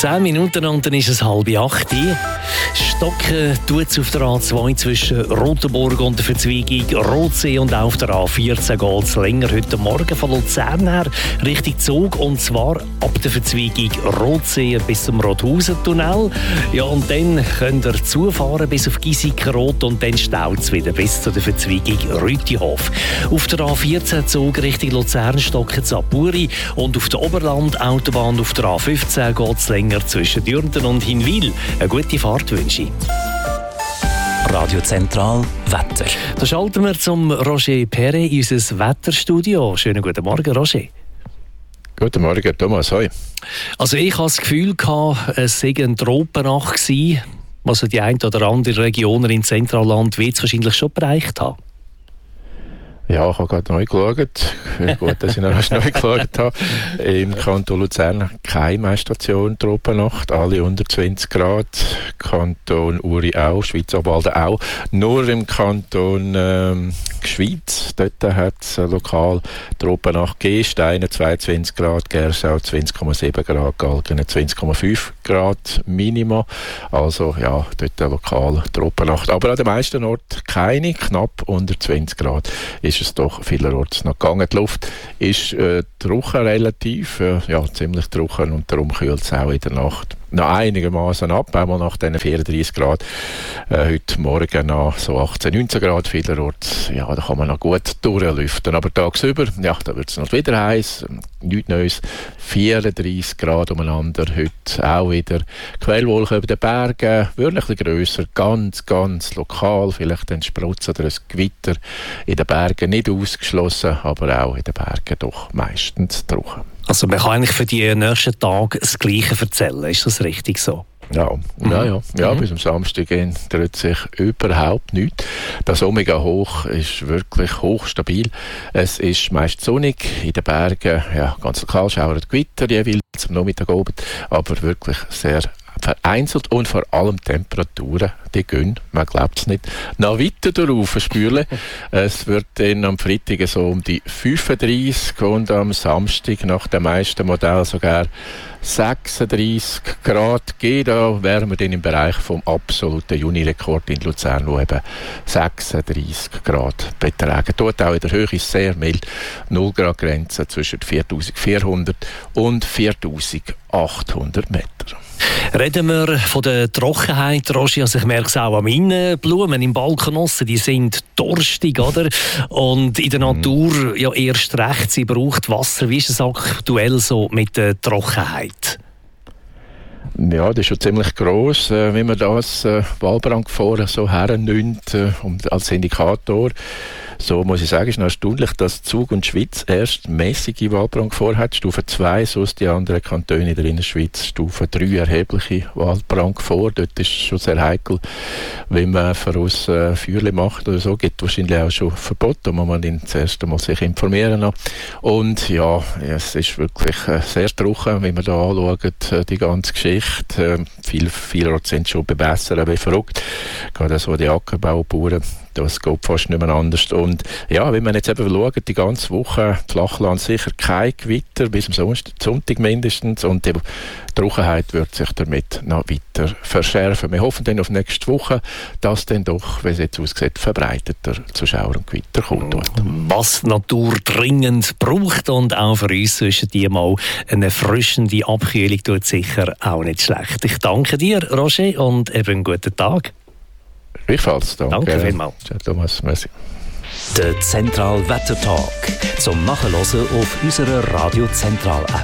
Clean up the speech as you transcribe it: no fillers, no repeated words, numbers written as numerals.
10 Minuten und dann ist es 7:30. Stocken tut es auf der A2 zwischen Rotenburg und der Verzweigung Rotsee und auf der A14 geht es länger heute Morgen von Luzern her Richtung Zug und zwar ab der Verzweigung Rotsee bis zum Rothausen-Tunnel. Ja, und dann könnt ihr zufahren bis auf Giesikenrot und dann staut es wieder bis zu der Verzweigung Rütihof. Auf der A14 Zug Richtung Luzern stocken es ab Buri und auf der Oberland-Autobahn auf der A15 geht es länger zwischen Dürnten und Hinwil. Eine gute Fahrt wünsche ich. Radio Zentral Wetter. Da schalten wir zum Roger Perret in unser Wetterstudio. Schönen guten Morgen, Roger. Guten Morgen, Thomas. Hoi. Also ich hatte das Gefühl, es sei eine Tropennacht gewesen, was die eine oder andere Region im Zentralland wird es wahrscheinlich schon bereicht haben. Ja, ich habe gerade neu geschaut. Gut, dass ich noch neu geschaut habe. Im Kanton Luzern keine Messstation, Tropennacht, alle unter 20 Grad. Kanton Uri auch, Schweiz Obwalden auch. Nur im Kanton Schweiz, dort hat es lokal Tropennacht gegeben. Steine 22 Grad, Gersau 20,7 Grad, Galgen 20,5 Grad Minima. Also ja, dort lokal Tropennacht. Aber an den meisten Orten keine, knapp unter 20 Grad. Ist es doch vielerorts noch gegangen. Die Luft ist trocken relativ, ziemlich trocken und darum kühlt es auch in der Nacht noch einigermaßen ab, einmal nach diesen 34 Grad. Heute Morgen noch so 18, 19 Grad vielerorts. Ja, da kann man noch gut durchlüften. Aber tagsüber, ja, da wird es noch wieder heiß. Nichts Neues. 34 Grad umeinander. Heute auch wieder Quellwolken über den Bergen. Wirklich ein bisschen grösser. Ganz, ganz lokal. Vielleicht ein Sprutz oder ein Gewitter in den Bergen nicht ausgeschlossen, aber auch in den Bergen doch meistens trocken. Also man kann eigentlich für die nächsten Tage das Gleiche erzählen, ist das richtig so? Ja, bis am Samstag ändert sich überhaupt nichts. Das Omega Hoch ist wirklich hochstabil. Es ist meist sonnig, in den Bergen, ja, ganz lokal schauert Gewitter jeweils am Nachmittag oben, aber wirklich sehr vereinzelt und vor allem Temperaturen, die gehen, man glaubt es nicht, noch weiter darauf spüren. Es wird dann am Freitag so um die 35 und am Samstag nach dem meisten Modell sogar 36 Grad gehen. Da wären wir dann im Bereich vom absoluten Juni-Rekord in Luzern, wo eben 36 Grad beträgt. Dort auch in der Höhe ist sehr mild, 0 Grad Grenze zwischen 4400 und 4800 Meter. Reden wir von der Trockenheit, Roger. Also ich merke es auch an meinen Blumen im Balkon, die sind durstig, oder? Und in der Natur ja erst recht, sie braucht Wasser. Wie ist es aktuell so mit der Trockenheit? Ja, das ist schon ziemlich gross, wenn man das Waldbrandgefahr so hernimmt als Indikator. So muss ich sagen, ist noch erstaunlich, dass Zug und Schweiz erst mäßige Waldbrandgefahr hat, Stufe 2, sonst die anderen Kantone in der Innerschweiz Stufe 3 erhebliche Waldbrandgefahr. Dort ist es schon sehr heikel, wenn man voraus Feuerchen macht oder so, gibt wahrscheinlich auch schon Verbot, da muss man dann zuerst einmal sich informieren noch. Und ja, es ist wirklich sehr trocken, wenn man da anschaut, die ganze Geschichte. Viele Orte sind schon bewässert, wie verrückt. Gerade so die Ackerbaubauern, das geht fast nicht mehr anders. Und ja, wenn man jetzt eben schaut, die ganze Woche Flachland sicher kein Gewitter, bis am Sonntag mindestens. Und die Trockenheit wird sich damit noch weiter verschärfen. Wir hoffen dann auf nächste Woche, dass dann doch, wie es jetzt aussieht, verbreiteter zu Schauer und Gewitter kommt. Was die Natur dringend braucht und auch für uns zwischen die mal eine erfrischende Abkühlung tut sicher auch nicht schlecht. Ich danke dir, Roger, und eben einen guten Tag. Gleichfalls, danke vielmals. Ciao, Thomas, merci. Der Zentral Wettertalk zum Nachhören auf unserer Radio Zentral App.